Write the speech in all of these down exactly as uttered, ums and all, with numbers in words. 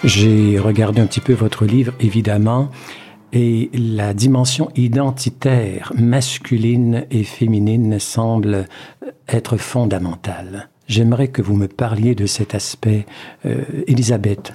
J'ai regardé un petit peu votre livre, évidemment, et la dimension identitaire masculine et féminine semble être fondamentale. J'aimerais que vous me parliez de cet aspect, euh, Elisabeth.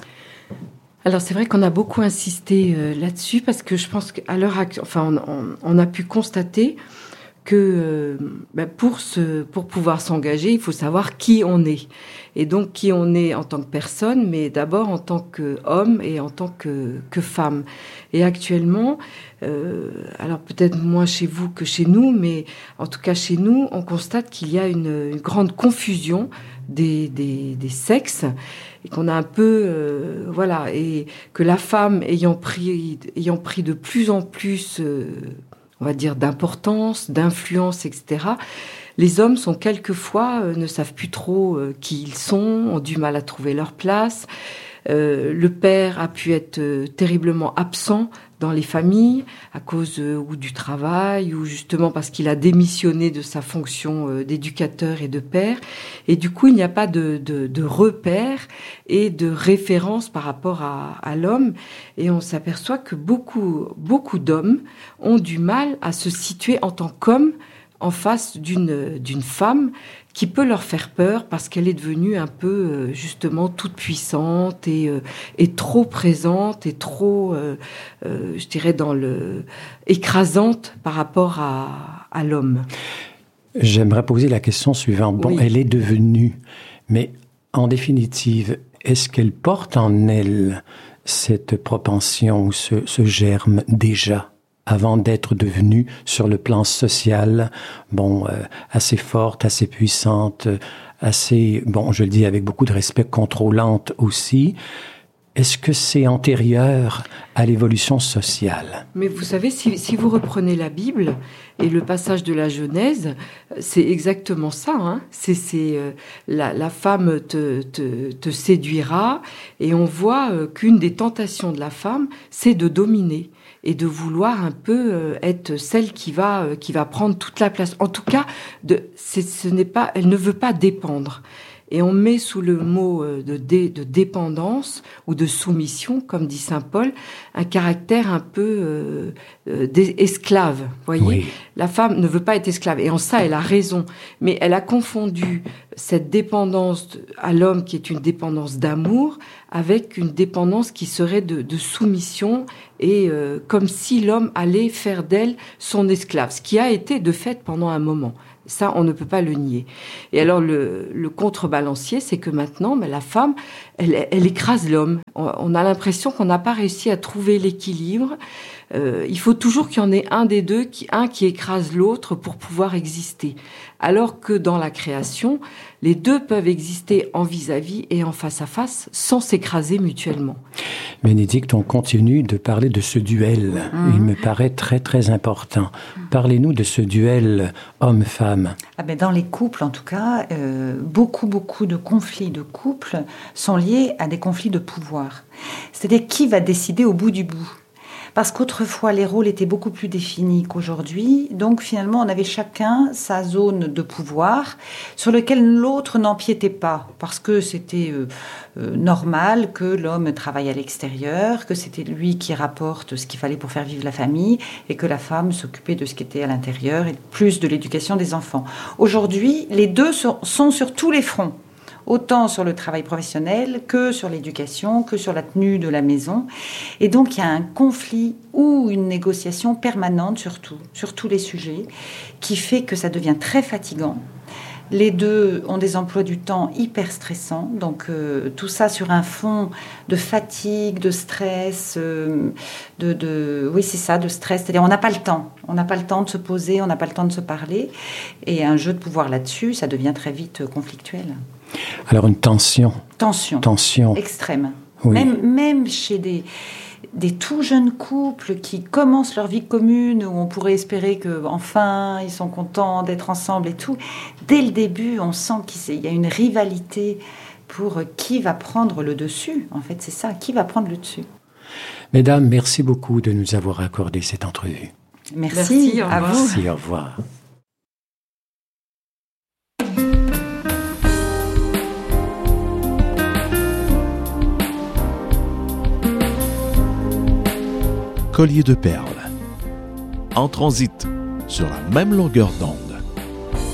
Alors c'est vrai qu'on a beaucoup insisté euh, là-dessus parce que je pense qu'à l'heure actuelle, enfin on, on, on a pu constater que euh, ben pour se, pour pouvoir s'engager, il faut savoir qui on est. Et donc qui on est en tant que personne, mais d'abord en tant qu'homme et en tant que, que femme. Et actuellement, euh, alors peut-être moins chez vous que chez nous, mais en tout cas chez nous, on constate qu'il y a une, une grande confusion des, des, des sexes et qu'on a un peu, euh, voilà, et que la femme ayant pris, ayant pris de plus en plus... Euh, on va dire, d'importance, d'influence, et cetera. Les hommes sont quelquefois, euh, ne savent plus trop euh, qui ils sont, ont du mal à trouver leur place. Euh, le père a pu être euh, terriblement absent dans les familles à cause euh, ou du travail ou justement parce qu'il a démissionné de sa fonction euh, d'éducateur et de père. Et du coup, il n'y a pas de, de, de repère et de référence par rapport à, à l'homme. Et on s'aperçoit que beaucoup, beaucoup d'hommes ont du mal à se situer en tant qu'homme en face d'une, d'une femme qui peut leur faire peur parce qu'elle est devenue un peu euh, justement toute puissante et, euh, et trop présente et trop, euh, euh, je dirais, dans le écrasante par rapport à, à l'homme. J'aimerais poser la question suivante. Bon, oui. Elle est devenue, mais en définitive, est-ce qu'elle porte en elle cette propension, ce, ce germe déjà, avant d'être devenue, sur le plan social, bon, euh, assez forte, assez puissante, assez, bon, je le dis avec beaucoup de respect, contrôlante aussi. Est-ce que c'est antérieur à l'évolution sociale? Mais vous savez, si, si vous reprenez la Bible et le passage de la Genèse, c'est exactement ça. Hein. C'est, c'est euh, la, la femme te, te, te séduira et on voit euh, qu'une des tentations de la femme, c'est de dominer et de vouloir un peu euh, être celle qui va euh, qui va prendre toute la place. En tout cas, de, c'est, ce n'est pas, elle ne veut pas dépendre. Et on met sous le mot de, dé, de dépendance ou de soumission, comme dit saint Paul, un caractère un peu euh, euh, esclave. Voyez, oui. La femme ne veut pas être esclave. Et en ça, elle a raison. Mais elle a confondu cette dépendance à l'homme, qui est une dépendance d'amour, avec une dépendance qui serait de, de soumission, et euh, comme si l'homme allait faire d'elle son esclave, ce qui a été de fait pendant un moment. Ça, on ne peut pas le nier. Et alors, le, le contrebalancier, c'est que maintenant, mais la femme, elle, elle écrase l'homme. On, on a l'impression qu'on n'a pas réussi à trouver l'équilibre. Euh, il faut toujours qu'il y en ait un des deux, qui, un qui écrase l'autre pour pouvoir exister. Alors que dans la création, les deux peuvent exister en vis-à-vis et en face-à-face sans s'écraser mutuellement. Bénédicte, on continue de parler de ce duel. Mmh. Il me paraît très, très important. Parlez-nous de ce duel homme-femme. Ah ben dans les couples, en tout cas, euh, beaucoup, beaucoup de conflits de couple sont liés à des conflits de pouvoir. C'est-à-dire qui va décider au bout du bout. Parce qu'autrefois, les rôles étaient beaucoup plus définis qu'aujourd'hui. Donc, finalement, on avait chacun sa zone de pouvoir sur laquelle l'autre n'empiétait pas. Parce que c'était euh, euh, normal que l'homme travaille à l'extérieur, que c'était lui qui rapporte ce qu'il fallait pour faire vivre la famille et que la femme s'occupait de ce qui était à l'intérieur et plus de l'éducation des enfants. Aujourd'hui, les deux sont, sont sur tous les fronts. Autant sur le travail professionnel que sur l'éducation, que sur la tenue de la maison. Et donc, il y a un conflit ou une négociation permanente, surtout, sur tous les sujets, qui fait que ça devient très fatigant. Les deux ont des emplois du temps hyper stressants, donc euh, tout ça sur un fond de fatigue, de stress, euh, de, de, oui c'est ça, de stress. C'est-à-dire on n'a pas le temps, on n'a pas le temps de se poser, on n'a pas le temps de se parler, et un jeu de pouvoir là-dessus, ça devient très vite conflictuel. Alors une tension. Tension. Tension. Extrême. Oui. Même, même chez des, des tout jeunes couples qui commencent leur vie commune, où on pourrait espérer qu'enfin ils sont contents d'être ensemble et tout. Dès le début, on sent qu'il y a une rivalité pour qui va prendre le dessus. En fait, c'est ça, qui va prendre le dessus. Mesdames, merci beaucoup de nous avoir accordé cette entrevue. Merci, merci à vous. Merci, au revoir. collier de perles. En transit sur la même longueur d'onde.